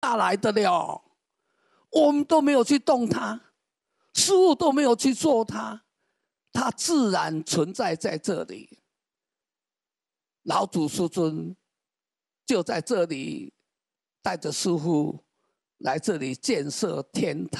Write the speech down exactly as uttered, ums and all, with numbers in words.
下来的了，我们都没有去动它，师父都没有去做它，它自然存在在这里。老祖师尊就在这里带着师父来这里建设天台。